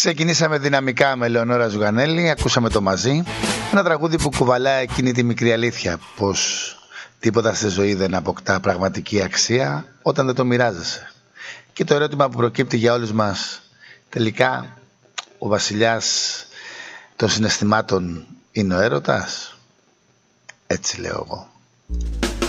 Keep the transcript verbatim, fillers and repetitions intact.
Ξεκινήσαμε δυναμικά με Λεωνόρα Ζουγανέλη, ακούσαμε το Μαζί. Ένα τραγούδι που κουβαλάει εκείνη τη μικρή αλήθεια, πως τίποτα στη ζωή δεν αποκτά πραγματική αξία όταν δεν το μοιράζεσαι. Και το ερώτημα που προκύπτει για όλους μας, τελικά ο βασιλιάς των συναισθημάτων είναι ο έρωτας? Έτσι λέω εγώ.